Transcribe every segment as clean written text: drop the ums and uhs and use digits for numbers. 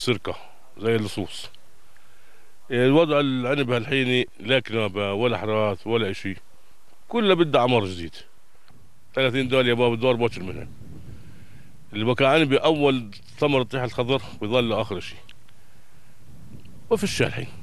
سرقة زي اللصوص. الوضع العنب هالحين لا كنابة ولا حراث ولا إشي، كله بده أعمار جديد. 30 دول يا بابا الدور بوشر منها. اللي بكى عنبي أول ثمرة تحت الخضر بيظل آخر شيء. وفي الحين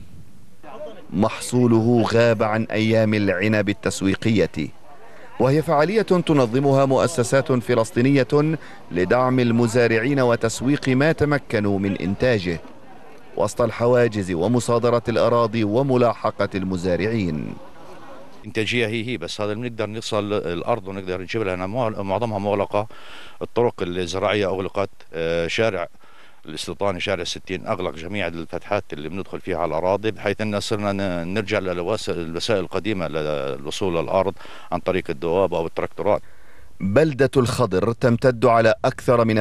محصوله غاب عن أيام العنب التسويقية، وهي فعالية تنظمها مؤسسات فلسطينية لدعم المزارعين وتسويق ما تمكنوا من إنتاجه وسط الحواجز ومصادرة الأراضي وملاحقة المزارعين. إنتاجية هي بس هذا بنقدر نوصل الأرض ونقدر نجيب لها، معظمها مغلقة. الطرق الزراعية أغلقت، شارع الاستيطاني شارع 60 أغلق جميع الفتحات اللي بندخل فيها على الأراضي، بحيث أن صرنا نرجع للوسائل القديمة للوصول للأرض عن طريق الدواب أو التراكتورات. بلدة الخضر تمتد على أكثر من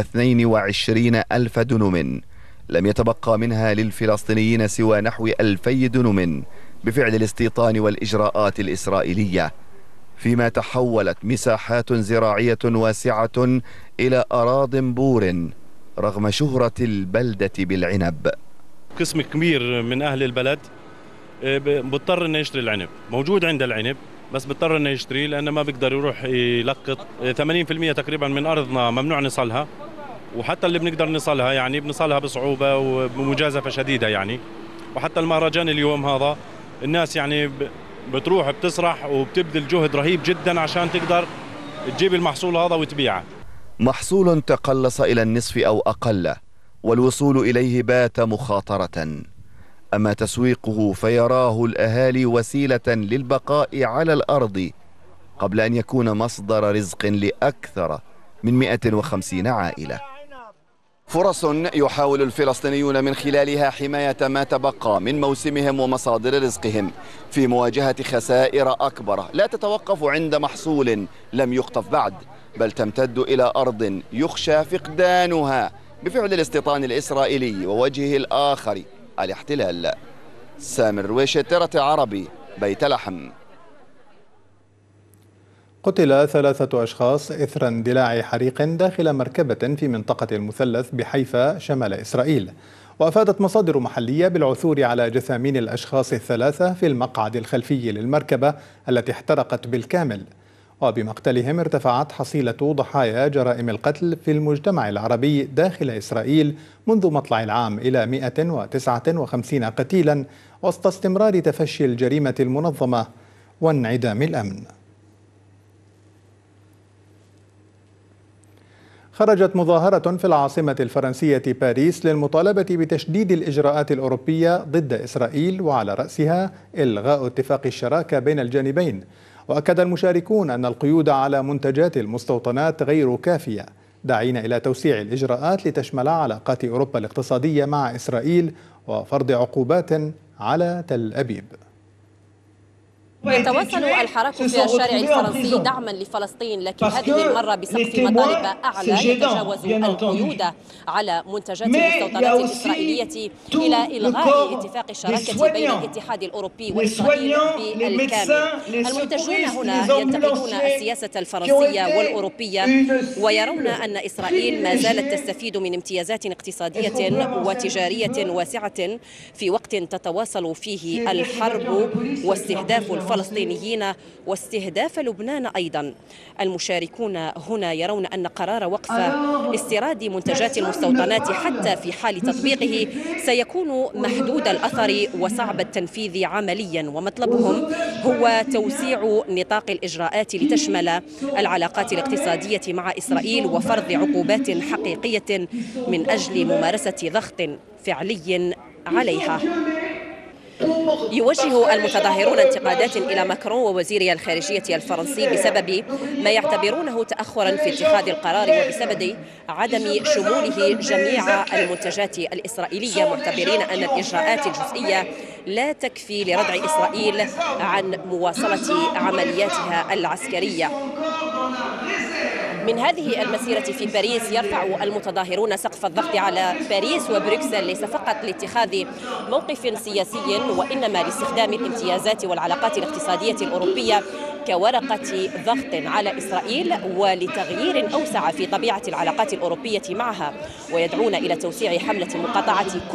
22 ألف دنم، لم يتبقى منها للفلسطينيين سوى نحو 2000 دنم بفعل الاستيطان والإجراءات الإسرائيلية، فيما تحولت مساحات زراعية واسعة إلى أراضٍ بور رغم شهرة البلدة بالعنب. قسم كبير من أهل البلد بضطر انه يشتري العنب، موجود عنده العنب بس بضطر انه يشتري لأنه ما بيقدر يروح يلقط. 80% تقريبا من أرضنا ممنوع نصلها، وحتى اللي بنقدر نصلها يعني بنصلها بصعوبة وبمجازفة شديدة يعني. وحتى المهرجان اليوم هذا الناس يعني بتروح بتسرح وبتبذل جهد رهيب جدا عشان تقدر تجيب المحصول هذا وتبيعه. محصول تقلص إلى النصف أو أقل، والوصول إليه بات مخاطرة. أما تسويقه فيراه الأهالي وسيلة للبقاء على الأرض قبل أن يكون مصدر رزق لأكثر من 150 عائلة. فرص يحاول الفلسطينيون من خلالها حماية ما تبقى من موسمهم ومصادر رزقهم في مواجهة خسائر أكبر لا تتوقف عند محصول لم يخطف بعد، بل تمتد إلى أرض يخشى فقدانها بفعل الاستيطان الإسرائيلي ووجهه الآخر الاحتلال. سامر رويشة، ترى عربي، بيت لحم. قتل 3 أشخاص إثر اندلاع حريق داخل مركبة في منطقة المثلث بحيفا شمال إسرائيل، وأفادت مصادر محلية بالعثور على جثامين الأشخاص ال3 في المقعد الخلفي للمركبة التي احترقت بالكامل. وبمقتلهم ارتفعت حصيلة ضحايا جرائم القتل في المجتمع العربي داخل إسرائيل منذ مطلع العام إلى 159 قتيلا، وسط استمرار تفشي الجريمة المنظمة وانعدام الأمن. خرجت مظاهرة في العاصمة الفرنسية باريس للمطالبة بتشديد الإجراءات الأوروبية ضد إسرائيل، وعلى رأسها إلغاء اتفاق الشراكة بين الجانبين. وأكد المشاركون أن القيود على منتجات المستوطنات غير كافية، داعين إلى توسيع الإجراءات لتشمل علاقات أوروبا الاقتصادية مع إسرائيل وفرض عقوبات على تل أبيب. تواصل الحراك في الشارع الفرنسي دعما لفلسطين، لكن هذه المرة بسقف مطالب أعلى يتجاوز القيود على منتجات المستوطنات الإسرائيلية إلى إلغاء اتفاق الشراكة بين الاتحاد الأوروبي وإسرائيل بالكامل. المنتجون هنا ينتقدون السياسة الفرنسية والأوروبية، ويرون أن إسرائيل ما زالت تستفيد من امتيازات اقتصادية وتجارية واسعة في وقت تتواصل فيه الحرب واستهداف الفلسطينيين واستهداف لبنان أيضا. المشاركون هنا يرون أن قرار وقف استيراد منتجات المستوطنات حتى في حال تطبيقه سيكون محدود الأثر وصعب التنفيذ عمليا، ومطلبهم هو توسيع نطاق الإجراءات لتشمل العلاقات الاقتصادية مع إسرائيل وفرض عقوبات حقيقية من أجل ممارسة ضغط فعلي عليها. يوجه المتظاهرون انتقادات إلى ماكرون ووزير الخارجية الفرنسي بسبب ما يعتبرونه تأخرا في اتخاذ القرار وبسبب عدم شموله جميع المنتجات الإسرائيلية، معتبرين أن الإجراءات الجزئية لا تكفي لردع إسرائيل عن مواصلة عملياتها العسكرية. من هذه المسيرة في باريس يرفع المتظاهرون سقف الضغط على باريس وبروكسل ليس فقط لاتخاذ موقف سياسي، وإنما لاستخدام الامتيازات والعلاقات الاقتصادية الأوروبية كورقة ضغط على إسرائيل ولتغيير أوسع في طبيعة العلاقات الأوروبية معها، ويدعون إلى توسيع حملة مقاطعة